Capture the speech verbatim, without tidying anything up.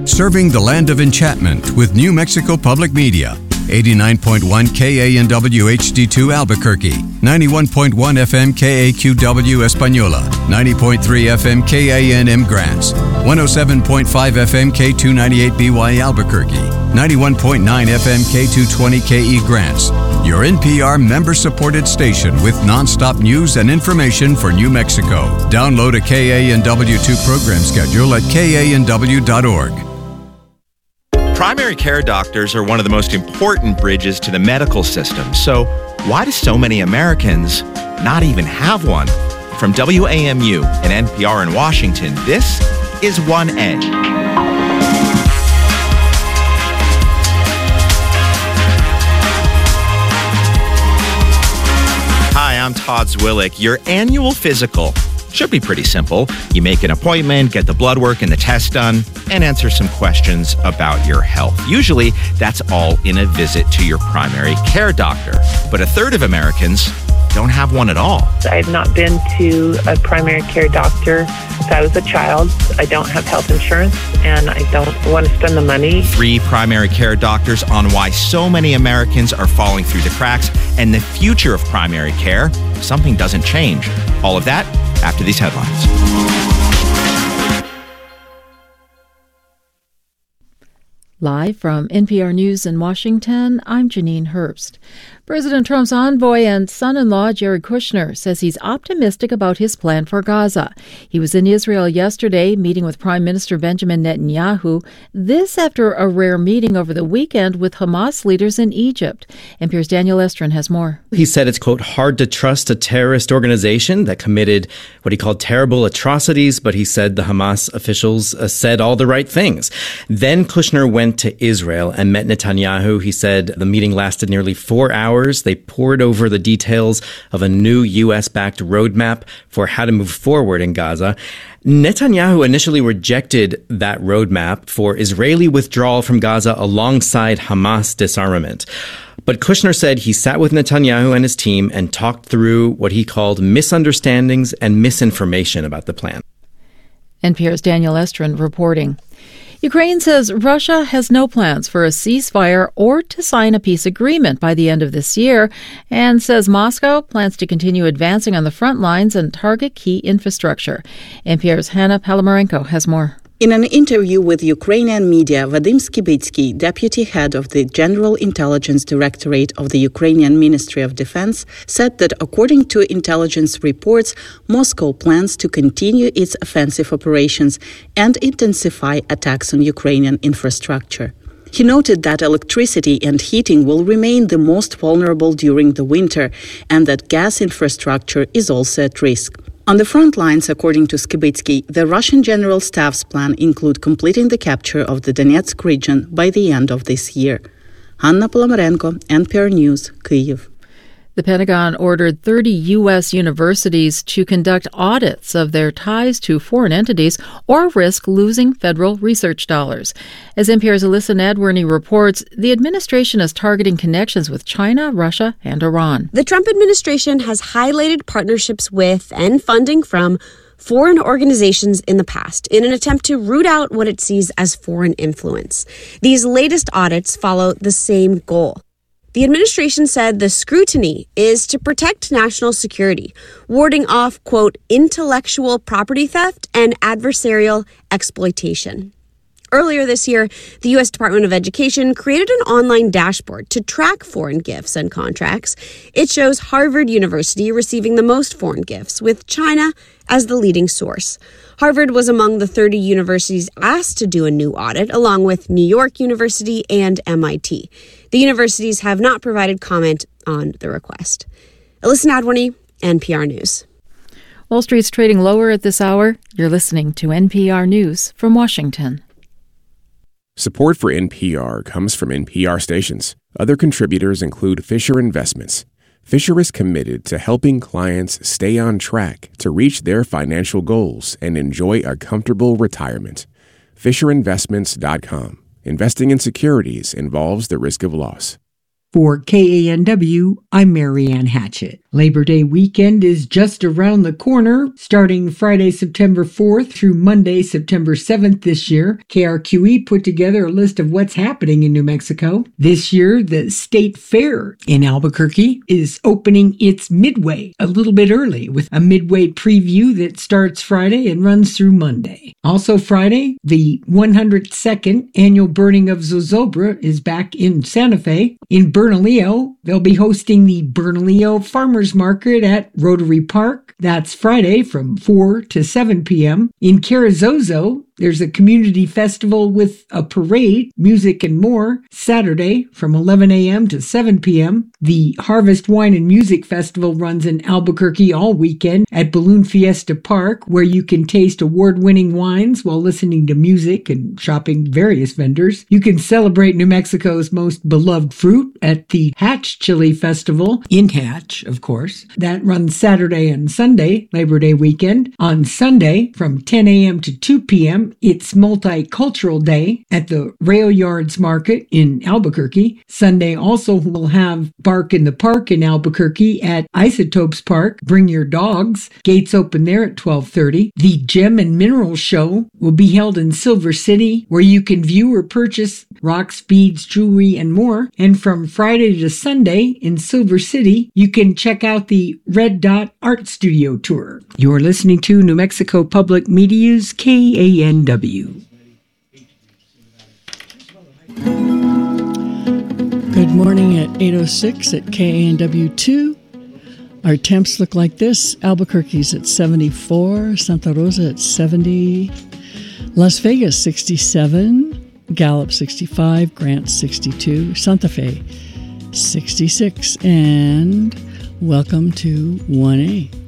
Serving the land of enchantment with New Mexico Public Media. eighty-nine point one K A N W H D two Albuquerque, ninety-one point one F M K A Q W Española, ninety point three F M K A N M Grants, one oh seven point five F M K two ninety-eight B Y Albuquerque, ninety-one point nine F M K two twenty K E Grants. Your N P R member-supported station with nonstop news and information for New Mexico. Download a K A N W two program schedule at K A N W dot org. Primary care doctors are one of the most important bridges to the medical system. So why do so many Americans not even have one? From W A M U and N P R in Washington, this is One Edge. Hi, I'm Todd Zwillick. Your annual physical should be pretty simple. You make an appointment, get the blood work and the test done, and answer some questions about your health. Usually, that's all in a visit to your primary care doctor. But a third of Americans don't have one at all. I've not been to a primary care doctor since I was a child. I don't have health insurance, and I don't want to spend the money. Three primary care doctors on why so many Americans are falling through the cracks and the future of primary care if something doesn't change. All of that after these headlines. Live from N P R News in Washington, I'm Janine Herbst. President Trump's envoy and son-in-law Jared Kushner says he's optimistic about his plan for Gaza. He was in Israel yesterday meeting with Prime Minister Benjamin Netanyahu, this after a rare meeting over the weekend with Hamas leaders in Egypt. N P R's Daniel Estrin has more. He said it's, quote, hard to trust a terrorist organization that committed what he called terrible atrocities, but he said the Hamas officials uh, said all the right things. Then Kushner went to Israel and met Netanyahu. He said the meeting lasted nearly four hours. They poured over the details of a new U S-backed roadmap for how to move forward in Gaza. Netanyahu initially rejected that roadmap for Israeli withdrawal from Gaza alongside Hamas disarmament. But Kushner said he sat with Netanyahu and his team and talked through what he called misunderstandings and misinformation about the plan. N P R's Daniel Estrin reporting. Ukraine says Russia has no plans for a ceasefire or to sign a peace agreement by the end of this year, and says Moscow plans to continue advancing on the front lines and target key infrastructure. N P R's Hannah Palamarenko has more. In an interview with Ukrainian media, Vadim Skibitsky, deputy head of the General Intelligence Directorate of the Ukrainian Ministry of Defense, said that according to intelligence reports, Moscow plans to continue its offensive operations and intensify attacks on Ukrainian infrastructure. He noted that electricity and heating will remain the most vulnerable during the winter and that gas infrastructure is also at risk. On the front lines, according to Skibitsky, the Russian General Staff's plan include completing the capture of the Donetsk region by the end of this year. Hanna Palamarenko, N P R News, Kyiv. The Pentagon ordered thirty U S universities to conduct audits of their ties to foreign entities or risk losing federal research dollars. As N P R's Alyssa Nadworny reports, the administration is targeting connections with China, Russia, and Iran. The Trump administration has highlighted partnerships with and funding from foreign organizations in the past in an attempt to root out what it sees as foreign influence. These latest audits follow the same goal. The administration said the scrutiny is to protect national security, warding off, quote, intellectual property theft and adversarial exploitation. Earlier this year, the U S Department of Education created an online dashboard to track foreign gifts and contracts. It shows Harvard University receiving the most foreign gifts, with China as the leading source. Harvard was among the thirty universities asked to do a new audit, along with New York University and M I T. The universities have not provided comment on the request. Alyssa Nadworny, N P R News. Wall Street's trading lower at this hour. You're listening to N P R News from Washington. Support for N P R comes from N P R stations. Other contributors include Fisher Investments. Fisher is committed to helping clients stay on track to reach their financial goals and enjoy a comfortable retirement. Fisher Investments dot com. Investing in securities involves the risk of loss. For K A N W, I'm Marianne Hatchett. Labor Day weekend is just around the corner, starting Friday, September fourth through Monday, September seventh this year. K R Q E put together a list of what's happening in New Mexico. This year, the State Fair in Albuquerque is opening its Midway a little bit early with a Midway preview that starts Friday and runs through Monday. Also Friday, the one hundred second annual burning of Zozobra is back in Santa Fe. In Bernalillo, they'll be hosting the Bernalillo Farmers Market at Rotary Park. That's Friday from four to seven p.m. In Carrizozo, there's a community festival with a parade, music, and more, Saturday from eleven a.m. to seven p.m. The Harvest Wine and Music Festival runs in Albuquerque all weekend at Balloon Fiesta Park, where you can taste award-winning wines while listening to music and shopping various vendors. You can celebrate New Mexico's most beloved fruit at the Hatch Chili Festival, in Hatch, of course. That runs Saturday and Sunday, Labor Day weekend. On Sunday, from ten a.m. to two p.m., it's Multicultural Day at the Rail Yards Market in Albuquerque. Sunday also will have Bark in the Park in Albuquerque at Isotopes Park. Bring your dogs. Gates open there at twelve thirty. The Gem and Mineral Show will be held in Silver City, where you can view or purchase rocks, beads, jewelry, and more. And from Friday to Sunday in Silver City, you can check out the Red Dot Art Studio Tour. You're listening to New Mexico Public Media's K A N W. Good morning at eight oh six at K A N W two. Our temps look like this. Albuquerque's at seventy-four, Santa Rosa at seventy, Las Vegas sixty-seven, Gallup sixty-five, Grant sixty-two, Santa Fe sixty-six, and welcome to one A.